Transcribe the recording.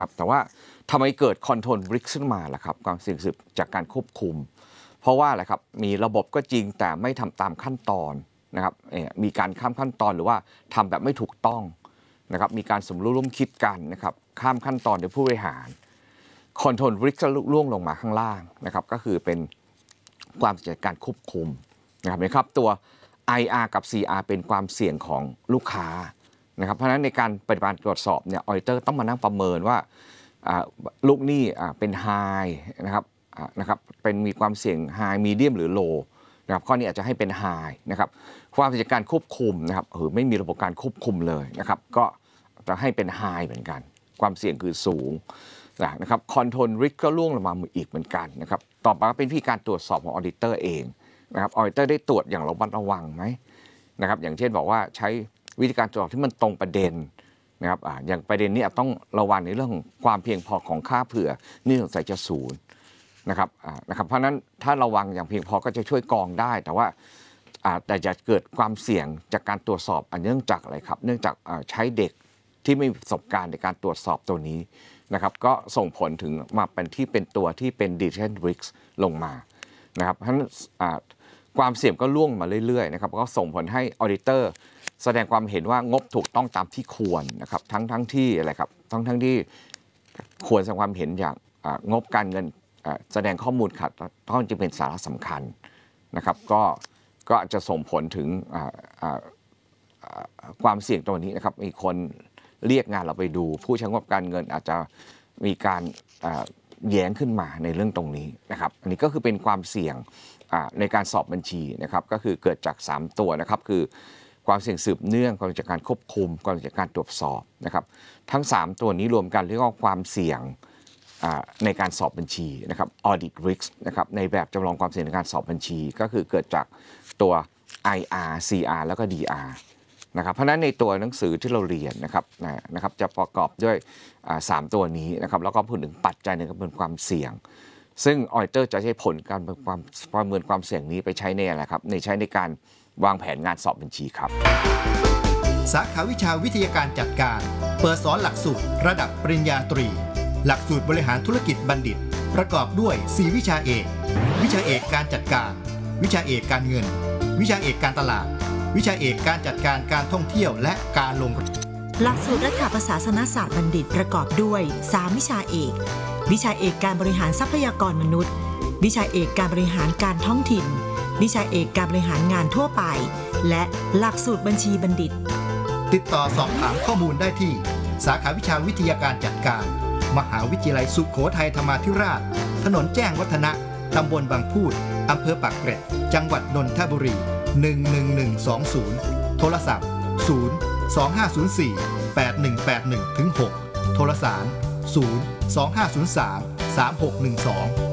ครับแต่ว่าทำไมเกิดคอนโทรลริกขึ้นมาล่ะครับความเสี่ยงสืบจากการควบคุมเพราะว่าอะไรครับมีระบบก็จริงแต่ไม่ทำตามขั้นตอนนะครับมีการข้ามขั้นตอนหรือว่าทำแบบไม่ถูกต้องนะครับมีการสมรู้ร่วมคิดกันนะครับข้ามขั้นตอนโดยผู้บริหารคอนโทรลริกจะล่วงลงมาข้างล่างนะครับก็คือเป็นความเสี่ยงการควบคุมนะครับตัว IR กับ CR เป็นความเสี่ยงของลูกค้านะครับเพราะฉะนั้นในการปฏิบัติตรวจสอบเนี่ยออดิเตอร์ต้องมานั่งประเมินว่าลูกหนี้เป็นไฮนะครับเป็นมีความเสี่ยงไฮมีเดียมหรือโลนะครับข้อนี้อาจจะให้เป็นไฮนะครับความเสี่ยงการควบคุมนะครับไม่มีระบบการควบคุมเลยนะครับก็จะให้เป็นไฮเหมือนกันความเสี่ยงคือสูงนะครับคอนโทรลริสก็ล่วงลงมาอีกเหมือนกันนะครับต่อไปก็เป็นวิธีการตรวจสอบของออดิเตอร์เองนะครับออดิเตอร์ได้ตรวจอย่างระมัดระวังไหมนะครับอย่างเช่นบอกว่าใช้วิธีการตรวจสอบที่มันตรงประเด็นนะครับอย่างประเด็นนี้ต้องระวังในเรื่องของความเพียงพอของค่าเผื่อนี่สงสัยจะศูนย์นะครับเพราะฉะนั้นถ้าระวังอย่างเพียงพอก็จะช่วยกรองได้แต่ว่าแต่จะเกิดความเสี่ยงจากการตรวจสอบเนื่องจากอะไรครับเนื่องจากใช้เด็กที่ไม่มีประสบการณ์ในการตรวจสอบตัวนี้นะครับก็ส่งผลถึงมาเป็นตัวที่เป็น decision risk ลงมานะครับเพราะฉะนั้นความเสี่ยงก็ล่วงมาเรื่อยๆนะครับก็ส่งผลให้ออดิเตอร์แสดงความเห็นว่างบถูกต้องตามที่ควรนะครับทั้งที่อะไรครับทั้งที่ควรแสดงความเห็นอย่างงบการเงินแสดงข้อมูลขัดต้องจึงเป็นสาระสำคัญนะครับก็จะส่งผลถึงความเสี่ยงตัวนี้นะครับมีคนเรียกงานเราไปดูผู้ใช้งบการเงินอาจจะมีการแย้งขึ้นมาในเรื่องตรงนี้นะครับอันนี้ก็คือเป็นความเสี่ยงในการสอบบัญชีนะครับก็คือเกิดจาก3ตัวนะครับคือความเสี่ยงสืบเนื่องความเสี่ยงจากการควบคุมความเสี่ยงจากการตรวจสอบนะครับทั้ง3ตัวนี้รวมกันเรียกว่าความเสี่ยงในการสอบบัญชีนะครับ audit risk นะครับในแบบจำลองความเสี่ยงในการสอบบัญชีก็คือเกิดจากตัว IR CR แล้วก็ DR นะครับเพราะฉะนั้นในตัวหนังสือที่เราเรียนนะครับจะประกอบด้วย3ตัวนี้นะครับแล้วก็พูดถึงปัจจัยในการประเมินความเสี่ยงซึ่งออดิเตอร์จะใช้ผลการประเมินความเสี่ยงนี้ไปใช้ในอะไรครับใช้ในการวางแผนงานสอบบัญชีครับสาขาวิชาวิทยาการจัดการเปิดสอนหลักสูตรระดับปริญญาตรีหลักสูตรบริหารธุรกิจบัณฑิตประกอบด้วย4วิชาเอกวิชาเอกการจัดการวิชาเอกการเงินวิชาเอกการตลาดวิชาเอกการจัดการการท่องเที่ยวและการลงหลักสูตรรัฐประศาสนศาสตร์บัณฑิตประกอบด้วย3วิชาเอกวิชาเอกการบริหารทรัพยากรมนุษย์วิชาเอกการบริหารการท้องถิ่นวิชาเอกการบริหารงานทั่วไปและหลักสูตรบัญชีบัณฑิตติดต่อสอบถามข้อมูลได้ที่สาขาวิชาวิทยาการจัดการมหาวิทยาลัยสุโขทัยธรรมาธิราชถนนแจ้งวัฒนะตำบลบางพูดอำเภอปากเกร็ดจังหวัดนนทบุรี11120โทรศัพท์025048181-6โทรสาร025033612